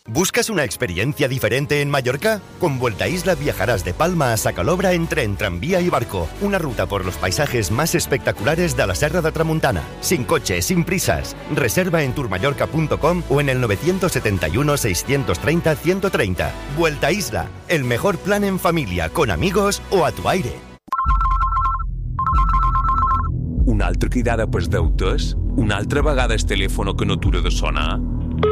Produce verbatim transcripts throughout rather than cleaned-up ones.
¿Buscas una experiencia diferente en Mallorca? Con Vuelta Isla viajarás de Palma a Sacalobra en tren, tranvía y barco. Una ruta por los paisajes más espectaculares de la Serra de Tramuntana. Sin coche, sin prisas. Reserva en tourmallorca punto com o en el nueve siete uno, seis tres cero, uno treinta. Vuelta Isla, el mejor plan en familia, con amigos o a tu aire. Una altra cridada pels deutes? Una altra vegada el telèfon que no atura de sonar?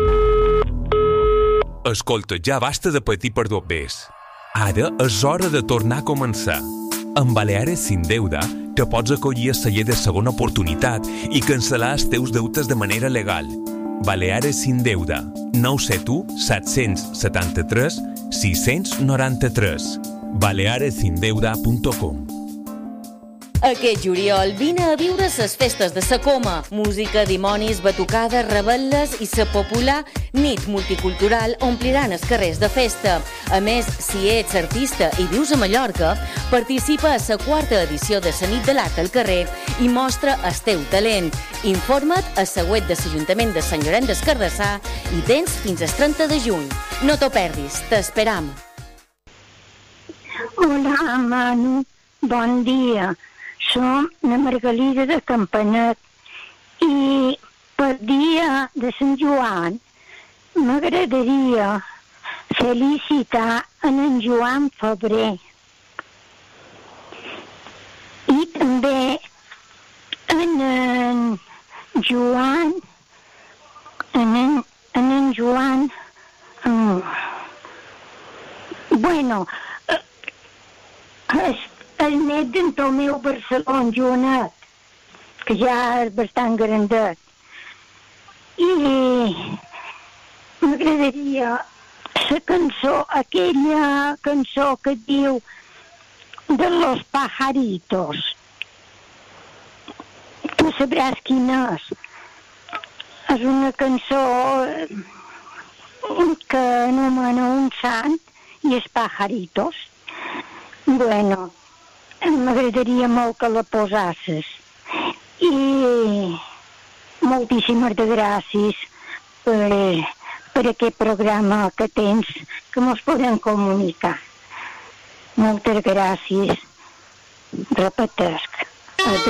Escolta, ja basta de patir per dos bés. Ara és hora de tornar a començar. Amb Baleares Sin Deuda te pots acollir a celler de segona oportunitat i cancel·lar els teus deutes de manera legal. Baleares Sin Deuda. nou set u, set set tres, sis nou tres. baleares sin deuda punt com. Aquest juliol vine a viure ses festes de sa Coma. Música, dimonis, batucades, rebel·les i sa popular nit multicultural ompliran els carrers de festa. A més, si ets artista i vius a Mallorca, participa a sa quarta edició de sa nit de l'art al carrer i mostra el teu talent. Informa't a sa web de l'Ajuntament de Sant Llorenç des Cardassar i tens fins al trenta de juny. No t'ho perdis, t'esperam. Hola, Manu. Bon dia. Som la Margalida de Campanet i per dia de Sant Joan m'agradaria felicitar en en Joan Febrer i també en en Joan en en, en, en Joan um, bueno és el net d'en Tomeu Barcelona, Joanet, que ja és bastant grandet. I m'agradaria la cançó, aquella cançó que diu de los pajaritos. Tu sabràs quina és. És una cançó que anomena un sant i és pajaritos. Bueno, m'agradaria molt que la posasses. I moltíssimes gràcies per, per aquest programa que tens, que mos podem comunicar. Moltes gràcies. Repetesc.